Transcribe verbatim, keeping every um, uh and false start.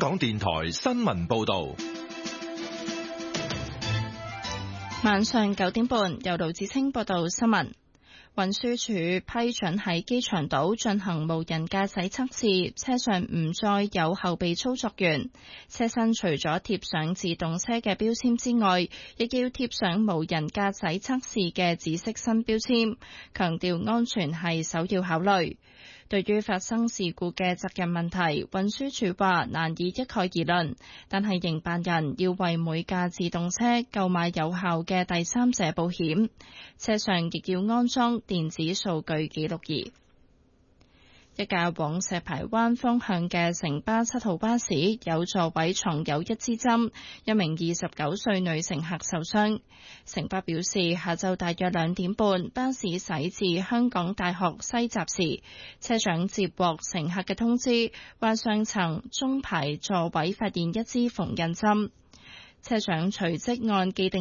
港電台新聞報道。 晚上九點半，由盧子清報道新聞。運輸署批准喺機場島進行無人駕駛測試，車上唔再有後備操作員，車身除咗貼上自動車嘅標籤之外，亦要貼上無人駕駛測試嘅紫色新標籤，強調安全係首要考慮。對於發生事故嘅責任問題，運輸署話難以一概而論，但係營辦人要為每架自動車購買有效嘅第三者保險，車上亦要安裝電子數據記錄儀。一架往石排灣方向嘅城巴七號巴士有座位藏有一支針，一名二十九歲女乘客受傷。城巴表示，下晝大約兩點半，巴士駛至香港大學西閘時，車長接獲乘客嘅通知，話上層中排座位發現一支縫印針。車長隨即按既定